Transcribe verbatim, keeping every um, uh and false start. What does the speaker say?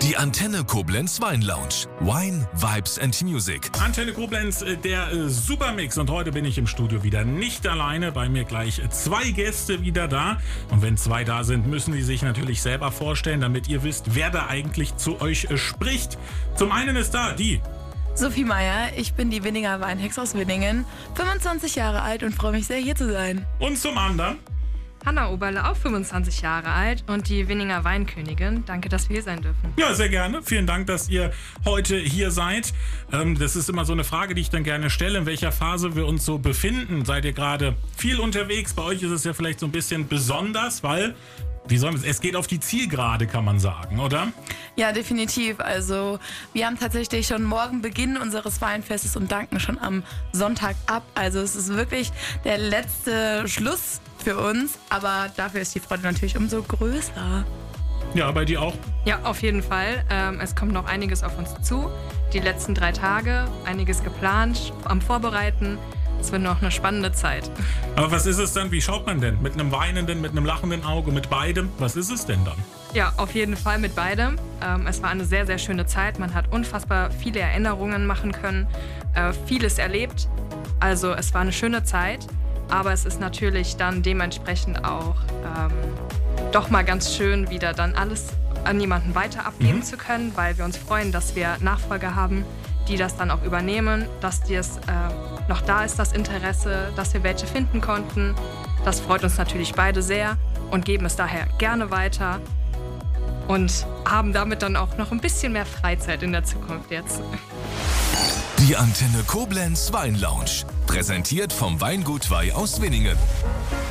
Die Antenne Koblenz Wein Lounge. Wine, Vibes and Music. Antenne Koblenz, der äh, Supermix. Und heute bin ich im Studio wieder nicht alleine. Bei mir gleich zwei Gäste wieder da. Und wenn zwei da sind, müssen die sich natürlich selber vorstellen, damit ihr wisst, wer da eigentlich zu euch äh, spricht. Zum einen ist da die Sophie Meier, ich bin die Winninger Weinhex aus Winningen, fünfundzwanzig Jahre alt und freue mich sehr, hier zu sein. Und zum anderen Hanna Oberle, auch fünfundzwanzig Jahre alt und die Winninger Weinkönigin. Danke, dass wir hier sein dürfen. Ja, sehr gerne. Vielen Dank, dass ihr heute hier seid. Ähm, das ist immer so eine Frage, die ich dann gerne stelle, in welcher Phase wir uns so befinden. Seid ihr gerade viel unterwegs? Bei euch ist es ja vielleicht so ein bisschen besonders, weil, wie soll man, es geht auf die Zielgerade, kann man sagen, oder? Ja, definitiv. Also wir haben tatsächlich schon morgen Beginn unseres Weinfestes und danken schon am Sonntag ab. Also es ist wirklich der letzte Schluss für uns, aber dafür ist die Freude natürlich umso größer. Ja, bei dir auch? Ja, auf jeden Fall. Ähm, es kommt noch einiges auf uns zu. Die letzten drei Tage, einiges geplant, am Vorbereiten. Es wird noch eine spannende Zeit. Aber was ist es dann? Wie schaut man denn? Mit einem weinenden, mit einem lachenden Auge, mit beidem? Was ist es denn dann? Ja, auf jeden Fall mit beidem. Ähm, es war eine sehr, sehr schöne Zeit. Man hat unfassbar viele Erinnerungen machen können, äh, vieles erlebt. Also es war eine schöne Zeit. Aber es ist natürlich dann dementsprechend auch ähm, doch mal ganz schön, wieder dann alles an jemanden weiter abgeben mhm. zu können, weil wir uns freuen, dass wir Nachfolger haben, die das dann auch übernehmen, dass das äh, noch da ist, das Interesse, dass wir welche finden konnten. Das freut uns natürlich beide sehr und geben es daher gerne weiter und haben damit dann auch noch ein bisschen mehr Freizeit in der Zukunft jetzt. Die Antenne Koblenz Wein Lounge. Präsentiert vom Weingut Weih aus Winningen.